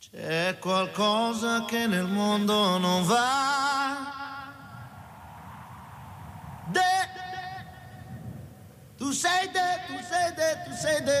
C'è qualcosa che nel mondo non va. Tu sei